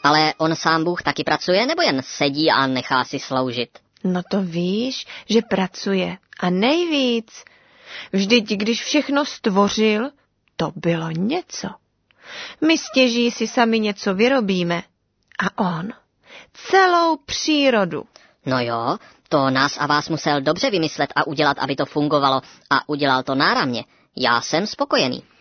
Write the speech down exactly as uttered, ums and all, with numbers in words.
Ale on sám Bůh taky pracuje, nebo jen sedí a nechá si sloužit? No to víš, že pracuje. A nejvíc. Vždyť, když všechno stvořil, to bylo něco. My stěží si sami něco vyrobíme. A on celou přírodu. No jo, to nás a vás musel dobře vymyslet a udělat, aby to fungovalo, a udělal to náramně. Já jsem spokojený.